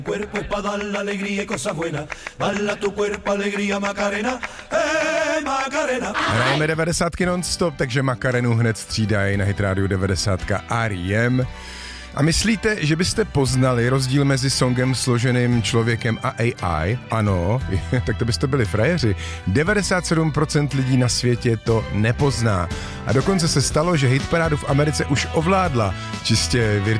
Cuerpo es para dar la alegría y cosas buenas. Bala tu cuerpo, alegría, Macarena. Macarena. Hrajeme 90 non-stop, takže Macarenu hned střídají na Hit Radio 90 R.E.M. A myslíte, že byste poznali rozdíl mezi songem složeným člověkem a AI? Ano, tak to byste byli frajeři. 97% lidí na světě to nepozná. A dokonce se stalo, že hitparádu v Americe už ovládla čistě